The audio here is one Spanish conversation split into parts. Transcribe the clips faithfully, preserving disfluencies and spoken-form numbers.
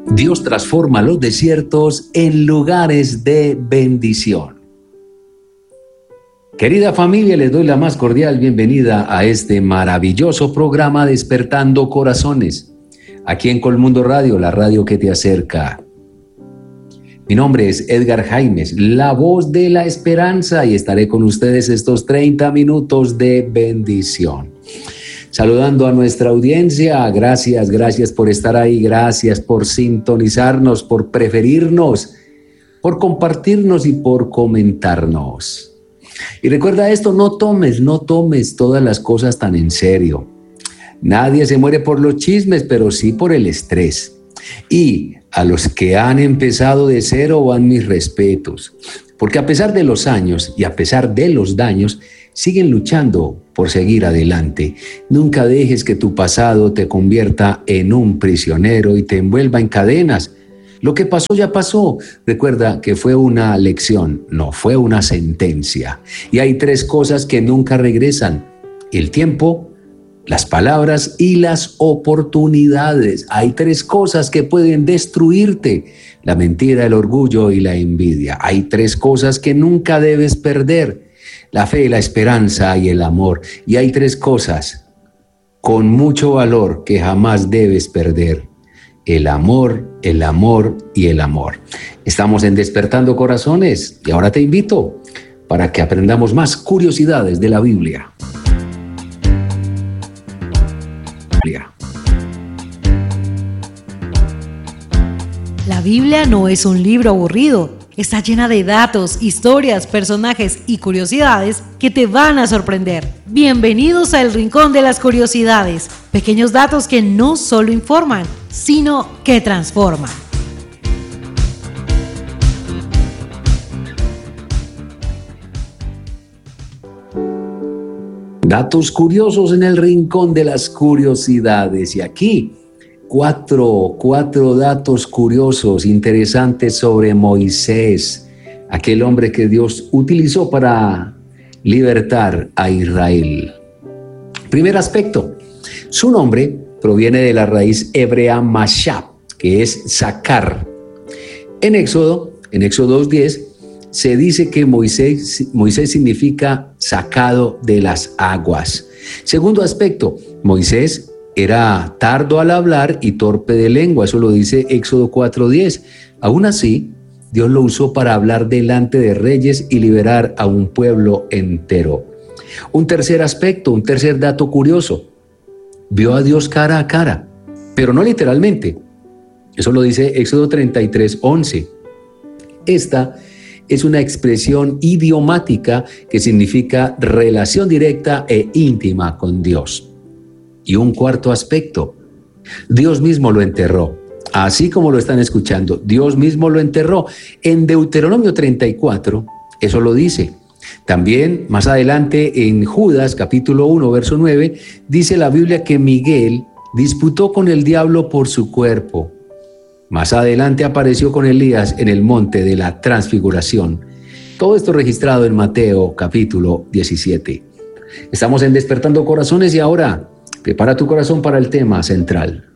Dios transforma los desiertos en lugares de bendición. Querida familia, les doy la más cordial bienvenida a este maravilloso programa Despertando Corazones, aquí en Colmundo Radio, la radio que te acerca. Mi nombre es Edgar Jaimes, la voz de la esperanza, y estaré con ustedes estos treinta minutos de bendición. Saludando a nuestra audiencia, gracias, gracias por estar ahí, gracias por sintonizarnos, por preferirnos, por compartirnos y por comentarnos. Y recuerda esto, no tomes, no tomes todas las cosas tan en serio. Nadie se muere por los chismes, pero sí por el estrés. Y a los que han empezado de cero van mis respetos, porque a pesar de los años y a pesar de los daños, siguen luchando por seguir adelante. Nunca dejes que tu pasado te convierta en un prisionero y te envuelva en cadenas. Lo que pasó ya pasó. Recuerda que fue una lección, no fue una sentencia. Y hay tres cosas que nunca regresan: el tiempo, las palabras y las oportunidades. Hay tres cosas que pueden destruirte: la mentira, el orgullo y la envidia. Hay tres cosas que nunca debes perder: la fe, la esperanza y el amor. Y hay tres cosas con mucho valor que jamás debes perder: el amor, el amor y el amor. Estamos en Despertando Corazones y ahora te invito para que aprendamos más curiosidades de la Biblia. La Biblia no es un libro aburrido. Está llena de datos, historias, personajes y curiosidades que te van a sorprender. Bienvenidos al Rincón de las Curiosidades. Pequeños datos que no solo informan, sino que transforman. Datos curiosos en el Rincón de las Curiosidades. Y aquí, cuatro, cuatro datos curiosos, interesantes sobre Moisés, aquel hombre que Dios utilizó para libertar a Israel. Primer aspecto, su nombre proviene de la raíz hebrea mashab, que es sacar. En Éxodo, en Éxodo dos diez, se dice que Moisés, Moisés significa sacado de las aguas. Segundo aspecto, Moisés era tardo al hablar y torpe de lengua, eso lo dice Éxodo cuatro diez. Aún así, Dios lo usó para hablar delante de reyes y liberar a un pueblo entero. Un tercer aspecto, un tercer dato curioso: vio a Dios cara a cara, pero no literalmente. Eso lo dice Éxodo treinta y tres once. Esta es una expresión idiomática que significa relación directa e íntima con Dios. Y un cuarto aspecto: Dios mismo lo enterró. Así como lo están escuchando, Dios mismo lo enterró. En Deuteronomio treinta y cuatro, eso lo dice. También más adelante en Judas capítulo uno verso nueve, dice la Biblia que Miguel disputó con el diablo por su cuerpo. Más adelante apareció con Elías en el monte de la transfiguración. Todo esto registrado en Mateo capítulo diecisiete. Estamos en Despertando Corazones y ahora prepara tu corazón para el tema central.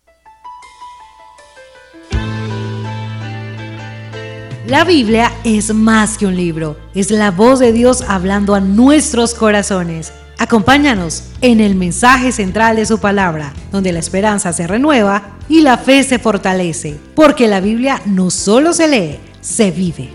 La Biblia es más que un libro, es la voz de Dios hablando a nuestros corazones. Acompáñanos en el mensaje central de su palabra, donde la esperanza se renueva y la fe se fortalece, porque la Biblia no solo se lee, se vive.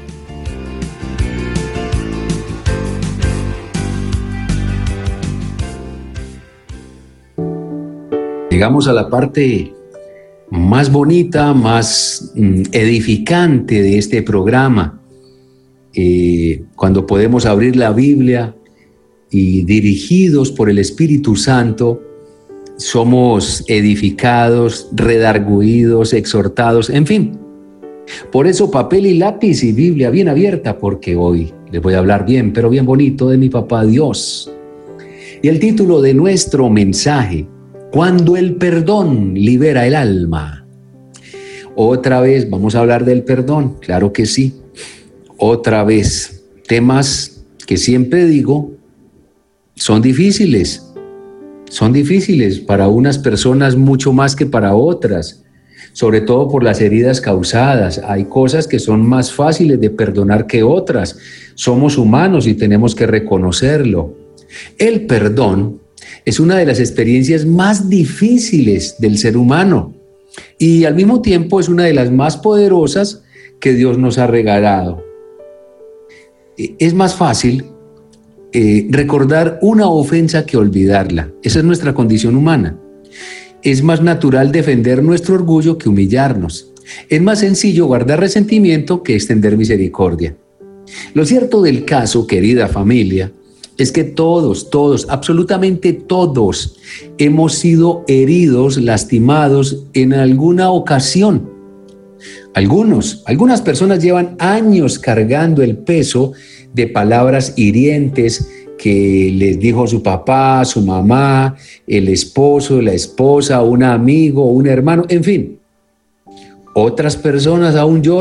Llegamos a la parte más bonita, más mm, edificante de este programa, eh, cuando podemos abrir la Biblia y dirigidos por el Espíritu Santo, somos edificados, redarguidos, exhortados, en fin. Por eso papel y lápiz y Biblia bien abierta, porque hoy les voy a hablar bien, pero bien bonito de mi papá Dios. Y el título de nuestro mensaje: cuando el perdón libera el alma. Otra vez vamos a hablar del perdón, claro que sí. Otra vez, temas que siempre digo son difíciles. Son difíciles para unas personas mucho más que para otras. sobre todo por las heridas causadas. Hay cosas que son más fáciles de perdonar que otras. Somos humanos y tenemos que reconocerlo. El perdón es una de las experiencias más difíciles del ser humano y al mismo tiempo es una de las más poderosas que Dios nos ha regalado. Es más fácil eh, recordar una ofensa que olvidarla. Esa es nuestra condición humana. Es más natural defender nuestro orgullo que humillarnos. Es más sencillo guardar resentimiento que extender misericordia. Lo cierto del caso, querida familia, es que todos, todos, absolutamente todos hemos sido heridos, lastimados en alguna ocasión. Algunos, algunas personas llevan años cargando el peso de palabras hirientes que les dijo su papá, su mamá, el esposo, la esposa, un amigo, un hermano, en fin. Otras personas aún lloran